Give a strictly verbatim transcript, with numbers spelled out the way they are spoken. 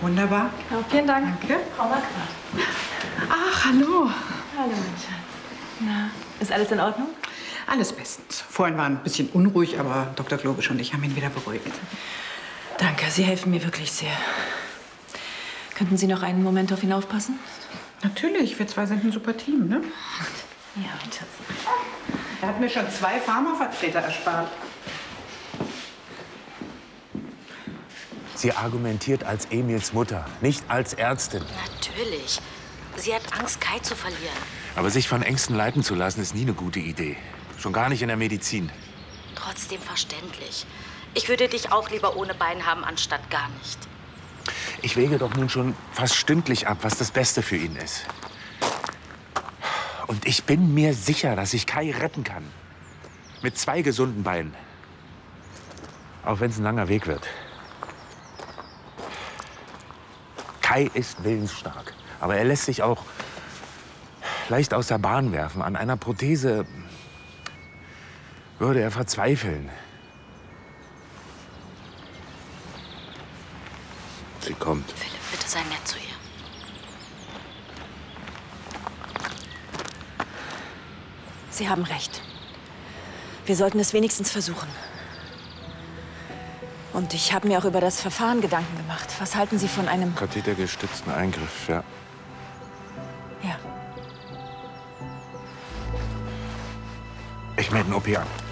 Wunderbar. Ja, vielen Dank. Danke. Frau Marquardt. Ach, hallo. Hallo, mein Schatz. Na, ist alles in Ordnung? Alles bestens. Vorhin war ein bisschen unruhig, aber Doktor Globisch und ich haben ihn wieder beruhigt. Danke, Sie helfen mir wirklich sehr. Könnten Sie noch einen Moment auf ihn aufpassen? Natürlich, wir zwei sind ein super Team, ne? Ja, mein Schatz. Er hat mir schon zwei Pharmavertreter erspart. Sie argumentiert als Emils Mutter, nicht als Ärztin. Natürlich. Sie hat Angst, Kai zu verlieren. Aber sich von Ängsten leiten zu lassen, ist nie eine gute Idee. Schon gar nicht in der Medizin. Trotzdem verständlich. Ich würde dich auch lieber ohne Bein haben, anstatt gar nicht. Ich wäge doch nun schon fast stündlich ab, was das Beste für ihn ist. Und ich bin mir sicher, dass ich Kai retten kann. Mit zwei gesunden Beinen. Auch wenn es ein langer Weg wird. Kai ist willensstark. Aber er lässt sich auch leicht aus der Bahn werfen. An einer Prothese würde er verzweifeln. Sie kommt. Philipp, bitte sei nett zu ihr. Sie haben recht. Wir sollten es wenigstens versuchen. Und ich habe mir auch über das Verfahren Gedanken gemacht. Was halten Sie von einem... Kathetergestützten Eingriff, ja. Ja. Ich melde einen O P an.